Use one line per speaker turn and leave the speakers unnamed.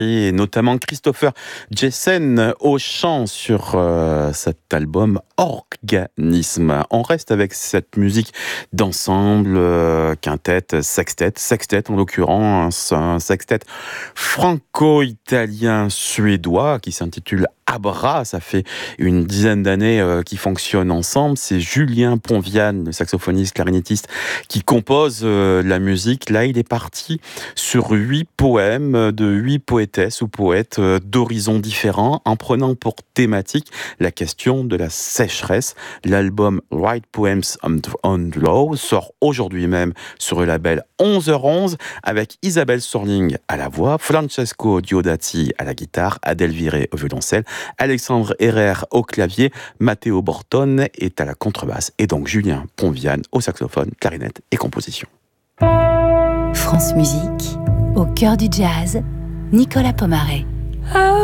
Et notamment Christopher Jessen au chant sur cet album Organisme. On reste avec cette musique d'ensemble, quintette, sextet en l'occurrence, un sextet franco-italien-suédois qui s'intitule Abra. Ça fait une dizaine d'années qu'ils fonctionnent ensemble. C'est Julien Ponvian, le saxophoniste clarinettiste, qui compose la musique. Là, il est parti sur 8 poèmes de 8 poétesses ou poètes d'horizons différents, en prenant pour thématique la question de la sécheresse. L'album Write Poems on Law sort aujourd'hui même sur le label 11h11 avec Isabelle Sorling à la voix, Francesco Diodati à la guitare, Adèle Viré au violoncelle, Alexandre Herrer au clavier, Matteo Bortone est à la contrebasse et donc Julien Ponvian au saxophone, clarinette et composition.
France Musique, au cœur du jazz, Nicolas Pomaré.